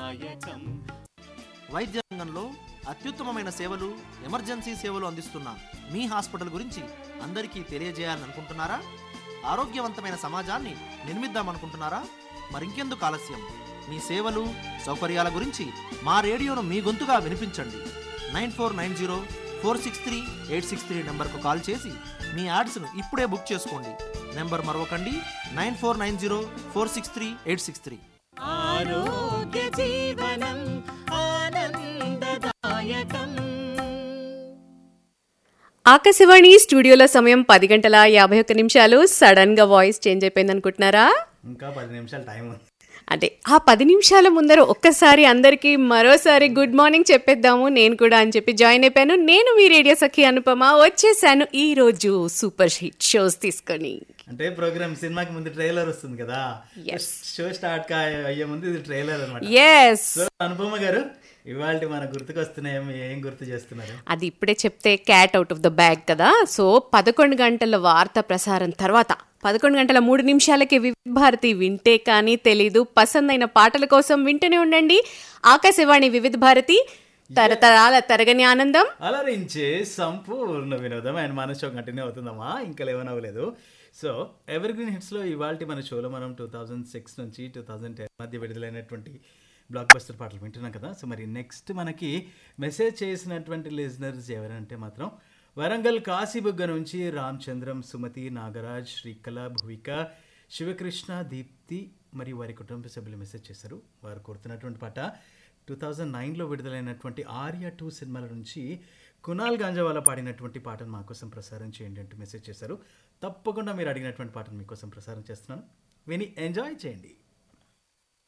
వైద్య రంగంలో అత్యుత్తమమైన సేవలు, ఎమర్జెన్సీ సేవలు అందిస్తున్న మీ హాస్పిటల్ గురించి అందరికీ తెలియజేయాలని అనుకుంటున్నారా? ఆరోగ్యవంతమైన సమాజాన్ని నిర్మిద్దామనుకుంటున్నారా? మరింకెందుకు ఆలస్యం? మీ సేవలు, సౌకర్యాల గురించి మా రేడియోను మీ గొంతుగా వినిపించండి. 9490463863 నెంబర్కు కాల్ చేసి మీ యాడ్స్ను ఇప్పుడే బుక్ చేసుకోండి. నెంబర్ మరొకండి, 9490463863. ఆరోగ్య జీవనం ఆనందదాయకం. ఆకాశవాణి స్టూడియోలో సమయం 10:51. సడన్ గా వాయిస్ చేంజ్ అయిపోయింది అనుకుంటున్నారా? ఇంకా 10 నిమిషాలు టైం ఉంది. అంటే ఆ 10 నిమిషాల ముందర ఒక్కసారి అందరికీ మరోసారి గుడ్ మార్నింగ్ చెప్పేద్దాము నేను కూడా అని చెప్పి జాయిన్ అయిపోయాను. నేను మీ రేడియో సఖి అనుపమ వచ్చేసాను ఈ రోజు సూపర్ హిట్ షోస్ తీసుకొని. అంటే ప్రోగ్రామ్ సినిమాకి ముందు ట్రైలర్ వస్తుంది కదా, షో స్టార్ట్ అయ్యే ముందు ఇది ట్రైలర్ అనమాట. సో అనుపమ గారు, ఇవాళ మన గుర్తుకొస్తున్నాయో ఏం గుర్తు చేస్తున్నారు? అది ఇప్పుడే చెప్తే cat out of the bag కదా. సో 11 గంటల వార్త ప్రసారం తర్వాత 11:03 వివిధ భారతి వింటే కానీ తెలీదు. పసందైన పాటల కోసం వింటూనే ఉండండి ఆకాశవాణి వివిధ భారతి, తరతరాల తరగని ఆనందం, అలరించే సంపూర్ణ వినోదం. అండ్ మన షో కంటిన్యూ అవుతుందమ్మా, ఇంకా లేవనవ్వలేదు. సో ఎవర్ గ్రీన్ హిట్స్లో ఇవాళ మన షోలో మనం 2006 నుంచి 2010 మధ్య విడుదలైనటువంటి బ్లాక్ బస్టర్ పాటలు వింటున్నాం కదా. సో మరి నెక్స్ట్ మనకి మెసేజ్ చేసినటువంటి లిజనర్స్ ఎవరంటే మాత్రం వరంగల్ కాశీబుగ్గ నుంచి రామచంద్రం, సుమతి, నాగరాజ్, శ్రీకళ, భువిక, శివకృష్ణ, దీప్తి మరియు వారి కుటుంబ సభ్యులు మెసేజ్ చేశారు. వారు కోరుతున్నటువంటి పాట 2009లో విడుదలైనటువంటి ఆర్య 2 సినిమాల నుంచి కునాల్ గాంజావాలా పాడినటువంటి పాటను మా కోసం ప్రసారం చేయండి అంటూ మెసేజ్ చేశారు. తప్పకుండా మీరు అడిగినటువంటి పాటను మీకోసం ప్రసారం చేస్తున్నాను, విని ఎంజాయ్ చేయండి.